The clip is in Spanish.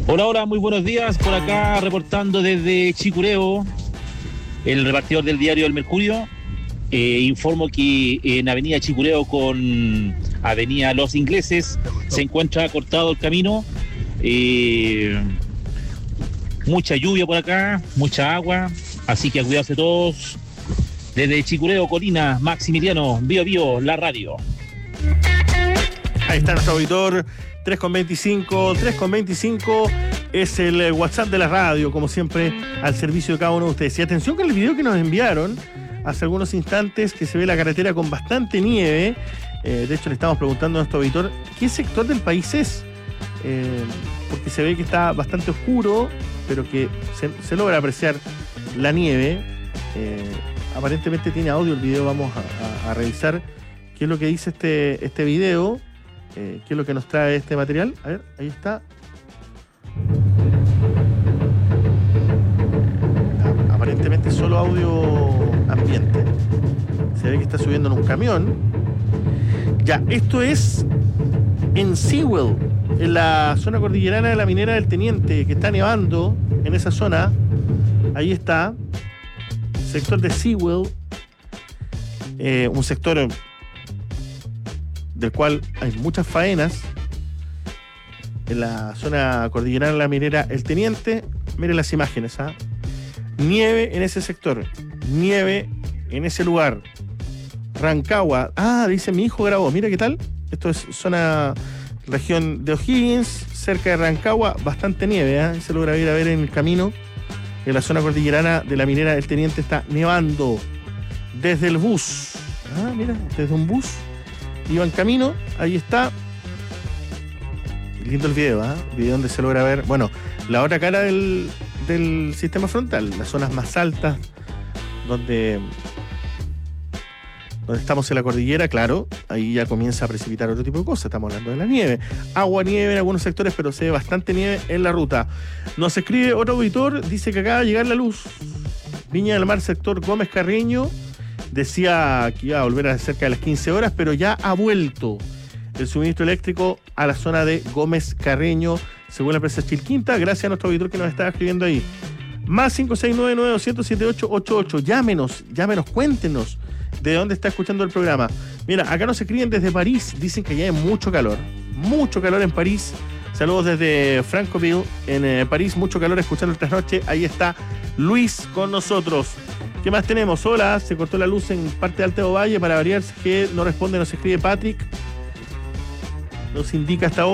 Hola, hola, muy buenos días. Por acá reportando desde Chicureo, el repartidor del diario El Mercurio. Informo que en Avenida Chicureo con Avenida Los Ingleses se encuentra cortado el camino. Mucha lluvia por acá, mucha agua, así que a cuidarse todos. Desde Chicureo, Colina, Maximiliano, Bio Bio, la radio. Ahí está nuestro auditor, 3,25 es el WhatsApp de la radio, como siempre, al servicio de cada uno de ustedes. Y atención con el video que nos enviaron hace algunos instantes, que se ve la carretera con bastante nieve. De hecho, le estamos preguntando a nuestro auditor qué sector del país es, porque se ve que está bastante oscuro, pero que se logra apreciar la nieve. Aparentemente tiene audio el video, vamos a revisar qué es lo que dice este video. ¿Qué es lo que nos trae este material? A ver, ahí está. Aparentemente solo audio ambiente. Se ve que está subiendo en un camión. Ya, esto es en Sewell, en la zona cordillerana de la minera del Teniente, que está nevando en esa zona. Ahí está. Sector de Sewell. Un sector del cual hay muchas faenas en la zona cordillerana de la minera El Teniente. Miren las imágenes, ¿ah? Nieve en ese sector, nieve en ese lugar. Rancagua, dice mi hijo grabó, mira qué tal. Esto es zona, región de O'Higgins, cerca de Rancagua, bastante nieve, ¿eh? Se logra ir a ver en el camino. En la zona cordillerana de la minera El Teniente está nevando desde el bus. Mira, desde un bus iba en camino, ahí está. Lindo el video, el video donde se logra ver, bueno, la otra cara del sistema frontal, las zonas más altas, donde estamos en la cordillera, claro, ahí ya comienza a precipitar otro tipo de cosas, estamos hablando de la nieve. Agua, nieve en algunos sectores, pero se ve bastante nieve en la ruta. Nos escribe otro auditor, dice que acaba de llegar la luz. Viña del Mar, sector Gómez Carreño. Decía que iba a volver a cerca de las 15 horas, pero ya ha vuelto el suministro eléctrico a la zona de Gómez Carreño, según la empresa Chilquinta. Gracias a nuestro auditor que nos estaba escribiendo ahí. Más 569-9200-7888. Llámenos, cuéntenos de dónde está escuchando el programa. Mira, acá nos escriben desde París, dicen que ya hay mucho calor en París. Saludos desde Francoville, en París, mucho calor escuchando el trasnoche. Ahí está Luis con nosotros. ¿Qué más tenemos? Hola, se cortó la luz en parte de Alto Valle, para variar, que no responde, nos escribe Patrick. Nos indica hasta ahora.